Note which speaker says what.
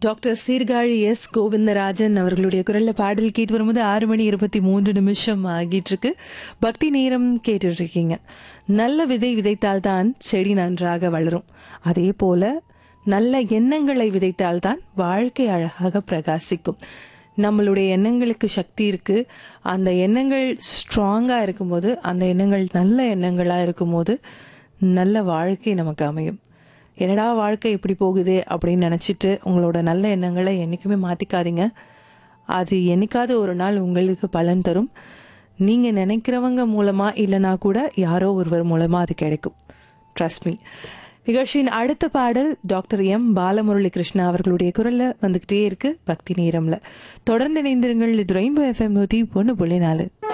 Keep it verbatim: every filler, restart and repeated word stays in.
Speaker 1: Doctor Sirkazhi S Govindarajan அவர்களுடைய குரல்ல பாடல் கேட்டு வரும்போது ஆறு மணி இருபத்தி மூன்று நிமிஷம் ஆகிட்டு இருக்கு. பக்தி நேரம் கேட்டுட்டு இருக்கீங்க. நல்ல விதை விதைத்தால்தான் செடி நன்றாக வளரும். அதே போல நல்ல எண்ணங்களை விதைத்தால்தான் வாழ்க்கை அழகாக பிரகாசிக்கும். நம்மளுடைய எண்ணங்களுக்கு சக்தி இருக்கு. அந்த எண்ணங்கள் ஸ்ட்ராங்கா இருக்கும்போது, அந்த எண்ணங்கள் நல்ல எண்ணங்களா இருக்கும்போது நல்ல வாழ்க்கை நமக்கு அமையும். என்னடா வாழ்க்கை இப்படி போகுது அப்படின்னு நினச்சிட்டு உங்களோட நல்ல எண்ணங்களை என்றைக்குமே மாற்றிக்காதீங்க. அது என்னைக்காவது ஒரு நாள் உங்களுக்கு பலன் தரும். நீங்கள் நினைக்கிறவங்க மூலமாக இல்லைனா கூட யாரோ ஒருவர் மூலமாக அது கிடைக்கும். Trust me. நிகழ்ச்சியின் அடுத்த பாடல் டாக்டர் எம் பாலமுரளி கிருஷ்ணா அவர்களுடைய குரலில் வந்துக்கிட்டே இருக்கு பக்தி நேரம்ல. தொடர்ந்து இணைந்திருங்கள். இது ரெயின்போ எஃப்எம் நூற்றி ஒன்று புள்ளி நாலு.